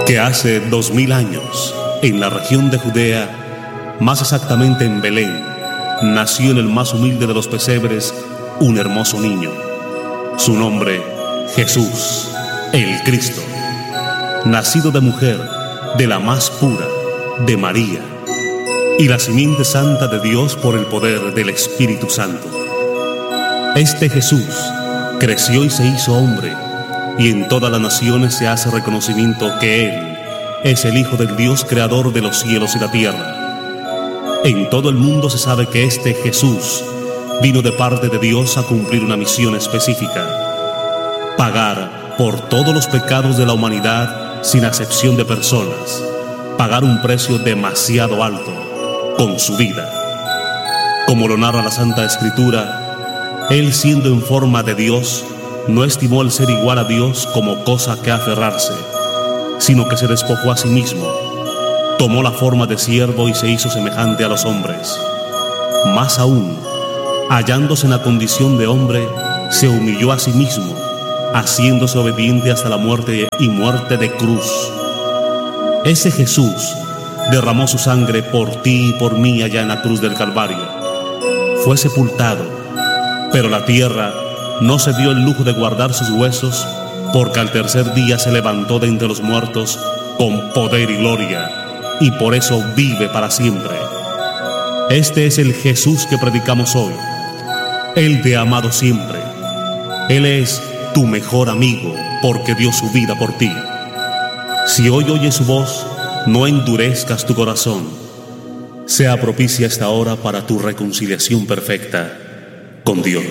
que hace 2000 años, en la región de Judea, más exactamente en Belén, nació en el más humilde de los pesebres un hermoso niño. Su nombre, Jesús, el Cristo, nacido de mujer, de la más pura, de María, y la simiente santa de Dios por el poder del Espíritu Santo. Este Jesús creció y se hizo hombre, y en todas las naciones se hace reconocimiento que Él es el Hijo del Dios creador de los cielos y la tierra. En todo el mundo se sabe que este Jesús vino de parte de Dios a cumplir una misión específica: pagar por todos los pecados de la humanidad sin acepción de personas, pagar un precio demasiado alto con su vida. Como lo narra la Santa Escritura, Él, siendo en forma de Dios, no estimó el ser igual a Dios como cosa que aferrarse, sino que se despojó a sí mismo, tomó la forma de siervo y se hizo semejante a los hombres. Más aún, hallándose en la condición de hombre, se humilló a sí mismo, haciéndose obediente hasta la muerte y muerte de cruz. Ese Jesús derramó su sangre por ti y por mí allá en la cruz del Calvario. Fue sepultado, pero la tierra no se dio el lujo de guardar sus huesos, porque al tercer día se levantó de entre los muertos con poder y gloria, y por eso vive para siempre. Este es el Jesús que predicamos hoy. Él te ha amado siempre. Él es tu mejor amigo, porque dio su vida por ti. Si hoy oyes su voz, no endurezcas tu corazón. Sea propicia esta hora para tu reconciliación perfecta con Dios.